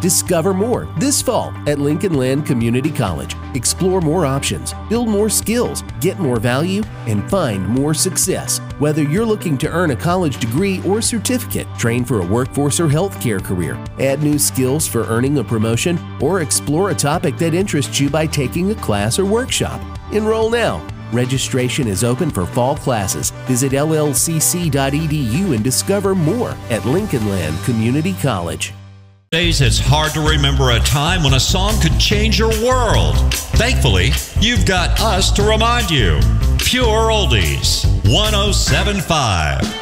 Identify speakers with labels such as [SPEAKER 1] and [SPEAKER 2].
[SPEAKER 1] Discover more this fall at Lincoln Land Community College. Explore more options, build more skills, get more value, and find more success. Whether you're looking to earn a college degree or certificate, train for a workforce or healthcare career, add new skills for earning a promotion, or explore a topic that interests you by taking a class or workshop, enroll now. Registration is open for fall classes. Visit llcc.edu and discover more at Lincoln Land Community College.
[SPEAKER 2] Days it's hard to remember a time when a song could change your world. Thankfully, you've got us to remind you. Pure Oldies 107.5.